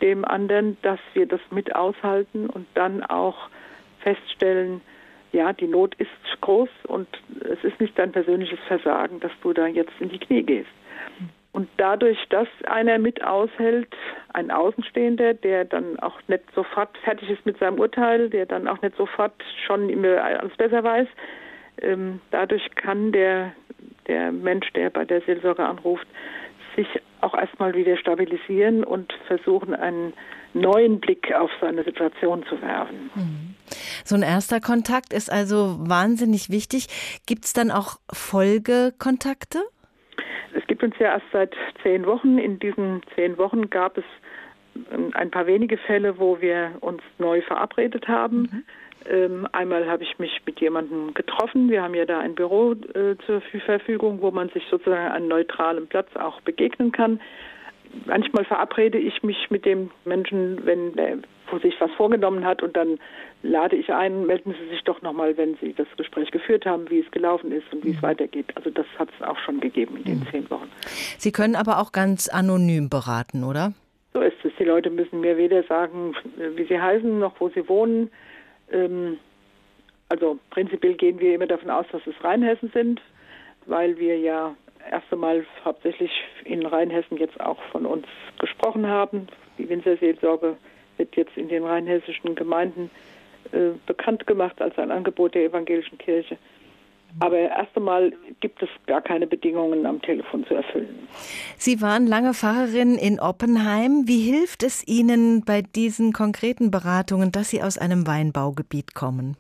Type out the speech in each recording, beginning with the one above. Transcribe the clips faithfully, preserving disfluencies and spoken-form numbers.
dem anderen, dass wir das mit aushalten und dann auch feststellen, ja, die Not ist groß und es ist nicht dein persönliches Versagen, dass du da jetzt in die Knie gehst. Und dadurch, dass einer mit aushält, ein Außenstehender, der dann auch nicht sofort fertig ist mit seinem Urteil, der dann auch nicht sofort schon immer alles besser weiß, ähm, dadurch kann der, der Mensch, der bei der Seelsorge anruft, sich auch erstmal wieder stabilisieren und versuchen, einen neuen Blick auf seine Situation zu werfen. So ein erster Kontakt ist also wahnsinnig wichtig. Gibt es dann auch Folgekontakte? Es gibt uns ja erst seit zehn Wochen. In diesen zehn Wochen gab es ein paar wenige Fälle, wo wir uns neu verabredet haben. Mhm. Ähm, einmal habe ich mich mit jemandem getroffen. Wir haben ja da ein Büro äh, zur Verfügung, wo man sich sozusagen an neutralem Platz auch begegnen kann. Manchmal verabrede ich mich mit dem Menschen, wenn der wo sich was vorgenommen hat, und dann lade ich ein, melden Sie sich doch nochmal, wenn Sie das Gespräch geführt haben, wie es gelaufen ist und wie es weitergeht. Also das hat es auch schon gegeben in den mhm. zehn Wochen. Sie können aber auch ganz anonym beraten, oder? So ist es. Die Leute müssen mir weder sagen, wie sie heißen, noch wo sie wohnen. Ähm, also prinzipiell gehen wir immer davon aus, dass es Rheinhessen sind, weil wir ja erst einmal hauptsächlich in Rheinhessen jetzt auch von uns gesprochen haben. Die Winzerseelsorge wird jetzt in den rheinhessischen Gemeinden äh, bekannt gemacht als ein Angebot der evangelischen Kirche. Aber erst einmal gibt es gar keine Bedingungen am Telefon zu erfüllen. Sie waren lange Pfarrerin in Oppenheim. Wie hilft es Ihnen bei diesen konkreten Beratungen, dass Sie aus einem Weinbaugebiet kommen?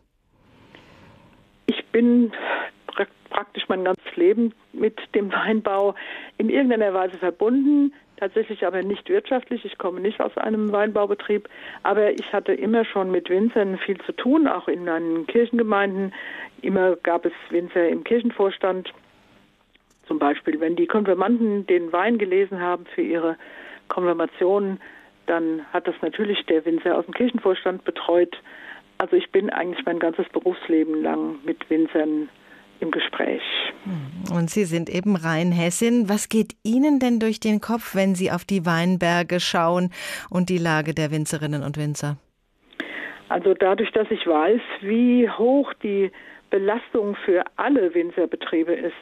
Ich bin pra- praktisch mein ganzes Leben mit dem Weinbau in irgendeiner Weise verbunden. Tatsächlich aber nicht wirtschaftlich. Ich komme nicht aus einem Weinbaubetrieb. Aber ich hatte immer schon mit Winzern viel zu tun, auch in meinen Kirchengemeinden. Immer gab es Winzer im Kirchenvorstand. Zum Beispiel, wenn die Konfirmanden den Wein gelesen haben für ihre Konfirmation, dann hat das natürlich der Winzer aus dem Kirchenvorstand betreut. Also ich bin eigentlich mein ganzes Berufsleben lang mit Winzern im Gespräch. Und Sie sind eben Rheinhessin. Was geht Ihnen denn durch den Kopf, wenn Sie auf die Weinberge schauen und die Lage der Winzerinnen und Winzer? Also dadurch, dass ich weiß, wie hoch die Belastung für alle Winzerbetriebe ist,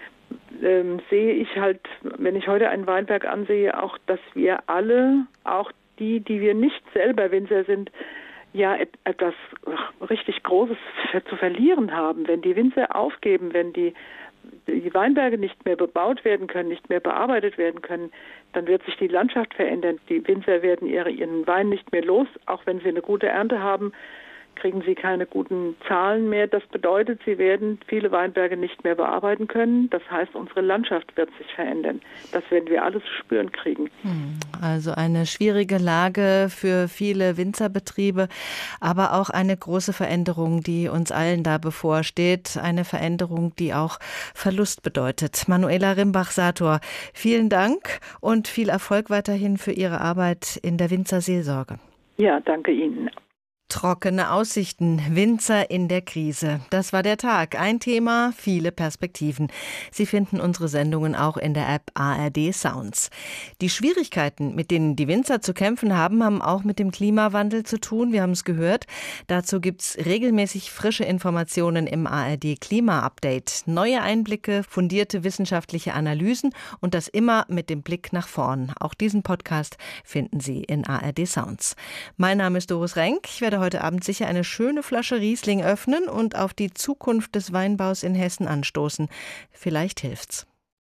ähm, sehe ich halt, wenn ich heute einen Weinberg ansehe, auch, dass wir alle, auch die, die wir nicht selber Winzer sind, ja etwas richtig Großes zu verlieren haben. Wenn die Winzer aufgeben, wenn die, die Weinberge nicht mehr bebaut werden können, nicht mehr bearbeitet werden können, dann wird sich die Landschaft verändern. Die Winzer werden ihre, ihren Wein nicht mehr los, auch wenn sie eine gute Ernte haben, kriegen sie keine guten Zahlen mehr. Das bedeutet, sie werden viele Weinberge nicht mehr bearbeiten können. Das heißt, unsere Landschaft wird sich verändern. Das werden wir alles zu spüren kriegen. Also eine schwierige Lage für viele Winzerbetriebe, aber auch eine große Veränderung, die uns allen da bevorsteht. Eine Veränderung, die auch Verlust bedeutet. Manuela Rimbach-Sator, vielen Dank und viel Erfolg weiterhin für Ihre Arbeit in der Winzerseelsorge. Ja, danke Ihnen. Trockene Aussichten, Winzer in der Krise. Das war der Tag. Ein Thema, viele Perspektiven. Sie finden unsere Sendungen auch in der App A R D Sounds. Die Schwierigkeiten, mit denen die Winzer zu kämpfen haben, haben auch mit dem Klimawandel zu tun. Wir haben es gehört. Dazu gibt's regelmäßig frische Informationen im A R D Klima-Update. Neue Einblicke, fundierte wissenschaftliche Analysen und das immer mit dem Blick nach vorn. Auch diesen Podcast finden Sie in A R D Sounds. Mein Name ist Doris Renk. Ich werde heute Abend sicher eine schöne Flasche Riesling öffnen und auf die Zukunft des Weinbaus in Hessen anstoßen. Vielleicht hilft's.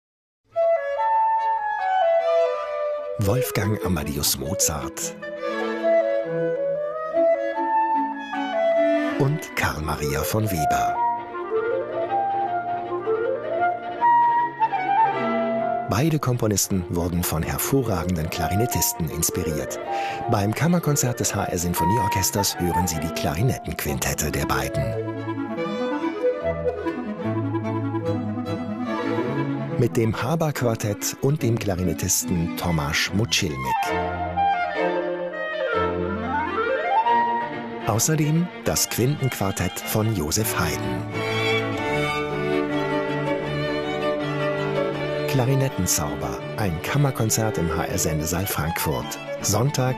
Wolfgang Amadeus Mozart und Karl Maria von Weber. Beide Komponisten wurden von hervorragenden Klarinettisten inspiriert. Beim Kammerkonzert des H R Sinfonieorchesters hören Sie die Klarinettenquintette der beiden. Mit dem Haber-Quartett und dem Klarinettisten Tomasz Mucilnik. Außerdem das Quintenquartett von Joseph Haydn. Klarinettenzauber, ein Kammerkonzert im H R Sendesaal Frankfurt. Sonntag